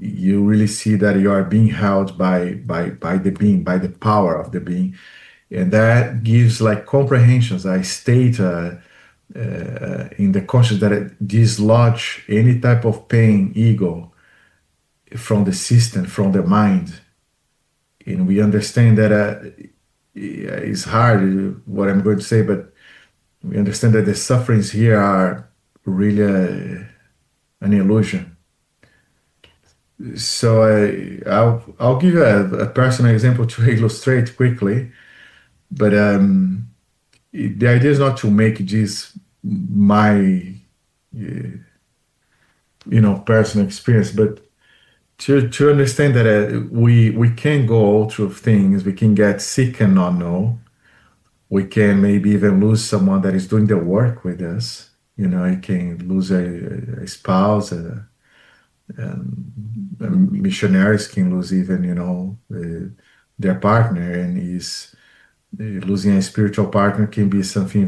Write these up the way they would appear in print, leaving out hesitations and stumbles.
you really see that you are being held by the being, by the power of the being, and that gives like comprehensions. I state in the conscious that it dislodge any type of pain, ego from the system, from the mind, and we understand that it's hard what I'm going to say, but we understand that the sufferings here are really an illusion. So I'll give a personal example to illustrate quickly, but the idea is not to make this my personal experience, but to understand that we can go through things, we can get sick and not know, we can maybe even lose someone that is doing the work with us. You can lose a spouse, missionaries can lose even their partner, and is losing a spiritual partner can be something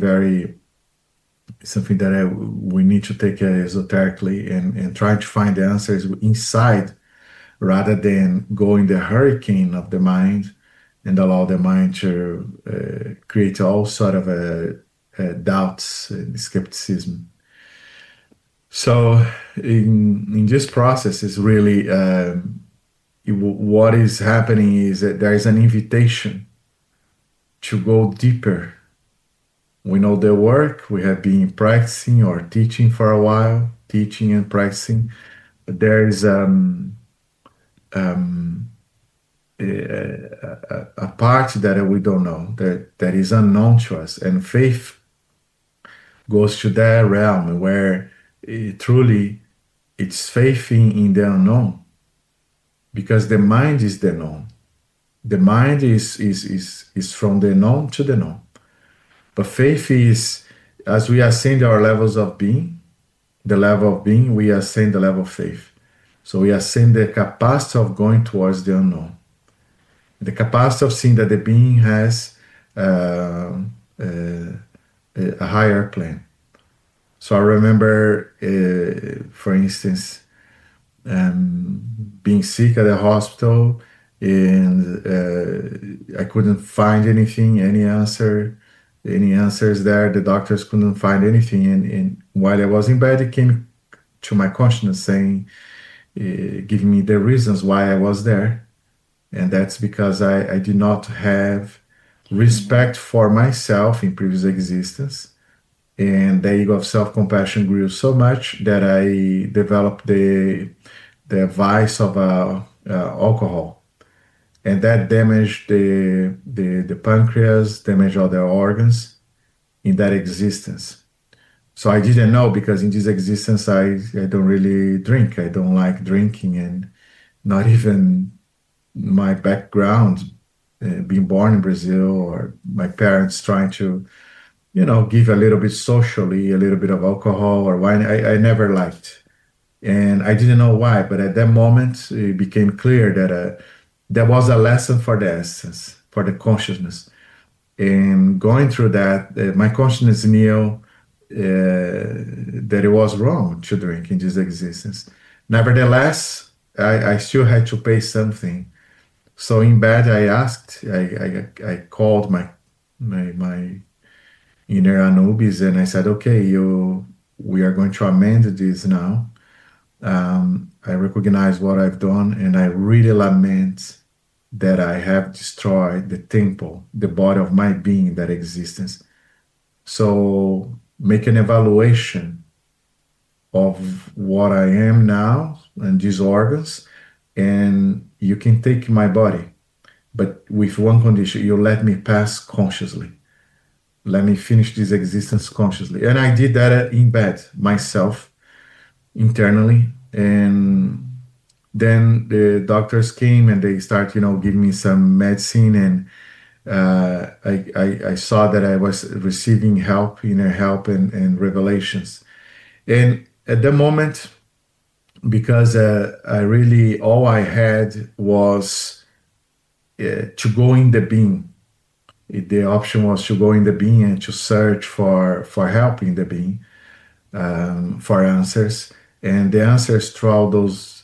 that we need to take esoterically and try to find the answers inside, rather than go in the hurricane of the mind and allow the mind to create all sort of doubts and skepticism. So in this process is really what is happening is that there is an invitation to go deeper. We know the work, we have been practicing or teaching for a while, teaching and practicing, but there is a part that we don't know, that is unknown to us, and faith goes to that realm where truly it's faith in the unknown, because the mind is the known. The mind is from the known to the known, but faith is, as we ascend our levels of being, the level of being, we ascend the level of faith. So we ascend the capacity of going towards the unknown, the capacity of seeing that the being has a higher plan. So I remember, for instance, being sick at the hospital, and I couldn't find anything, any answers there. The doctors couldn't find anything, and while I was in bed, it came to my consciousness saying, giving me the reasons why I was there. And that's because I did not have respect for myself in previous existence. And the ego of self-compassion grew so much that I developed the vice of alcohol. And that damaged the pancreas, damaged all the organs in that existence. So I didn't know, because in this existence, I don't really drink. I don't like drinking, and not even my background, being born in Brazil, or my parents trying to, give a little bit socially, a little bit of alcohol or wine, I never liked. And I didn't know why, but at that moment, it became clear that there was a lesson for the essence, for the consciousness. And going through that, my consciousness knew that it was wrong to drink in this existence. Nevertheless, I still had to pay something. So in bed, I called my inner Anubis, and I said, okay, we are going to amend this now. I recognize what I've done, and I really lament that I have destroyed the temple, the body of my being, that existence. So make an evaluation of what I am now and these organs, and you can take my body, but with one condition: you let me pass consciously. Let me finish this existence consciously. And I did that in bed, myself, internally. And then the doctors came and they start, giving me some medicine, and I saw that I was receiving help, inner help, and revelations. And at the moment, because all I had was to go in the being. The option was to go in the being and to search for help in the being, for answers. And the answers through all those